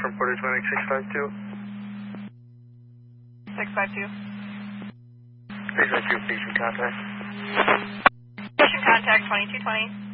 from Portage Atlantic 652. 652. 652, patient contact. Patient contact 2220.